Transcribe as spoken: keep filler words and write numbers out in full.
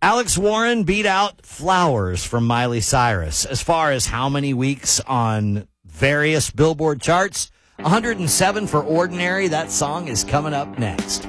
Alex Warren beat out Flowers from Miley Cyrus. As far as how many weeks on various Billboard charts, one hundred seven for Ordinary. That song is coming up next.